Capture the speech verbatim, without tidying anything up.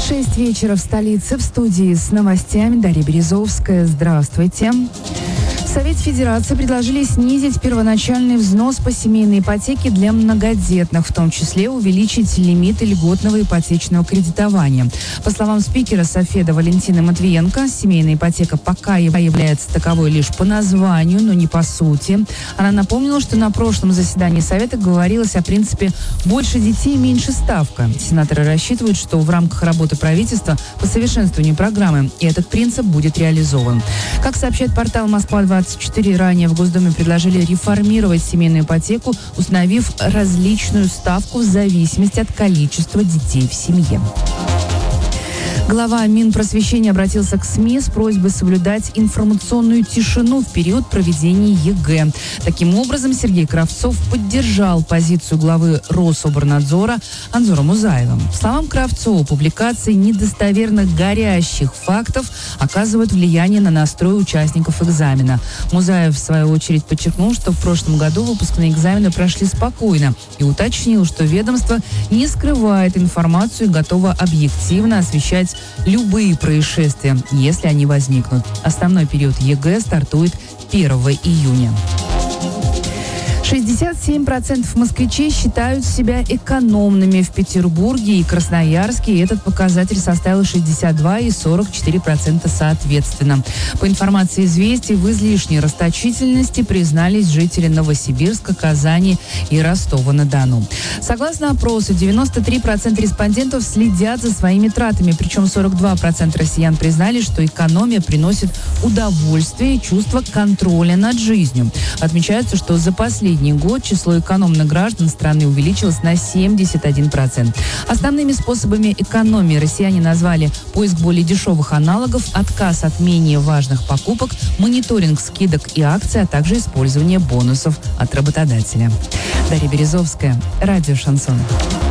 Шесть вечера в столице. В студии с новостями Дарья Березовская. Здравствуйте. В Совете Федерации предложили снизить первоначальный взнос по семейной ипотеке для многодетных, в том числе увеличить лимиты льготного ипотечного кредитования. По словам спикера Софеда Валентины Матвиенко, семейная ипотека пока является таковой лишь по названию, но не по сути. Она напомнила, что на прошлом заседании Совета говорилось о принципе «больше детей, меньше ставка». Сенаторы рассчитывают, что в рамках работы правительства по совершенствованию программы и этот принцип будет реализован. Как сообщает портал Москва двадцать четыре, ранее в Госдуме предложили реформировать семейную ипотеку, установив различную ставку в зависимости от количества детей в семье. Глава Минпросвещения обратился к СМИ с просьбой соблюдать информационную тишину в период проведения ЕГЭ. Таким образом, Сергей Кравцов поддержал позицию главы Рособорнадзора Анзора Музаева. По словам Кравцова, публикации недостоверных горящих фактов оказывают влияние на настрой участников экзамена. Музаев, в свою очередь, подчеркнул, что в прошлом году выпускные экзамены прошли спокойно и уточнил, что ведомство не скрывает информацию и готово объективно освещать любые происшествия, если они возникнут. Основной период ЕГЭ стартует первого июня. шестьдесят семь процентов москвичей считают себя экономными в Петербурге и Красноярске, и этот показатель составил шестьдесят два и сорок четыре процента соответственно. По информации «Известий», в излишней расточительности признались жители Новосибирска, Казани и Ростова-на-Дону. Согласно опросу, девяносто три процента респондентов следят за своими тратами, причем сорок два процента россиян признали, что экономия приносит удовольствие и чувство контроля над жизнью. Отмечается, что за последние год число экономных граждан страны увеличилось на семьдесят один процент. Основными способами экономии россияне назвали поиск более дешевых аналогов, отказ от менее важных покупок, мониторинг скидок и акций, а также использование бонусов от работодателя. Дарья Березовская, радио «Шансон».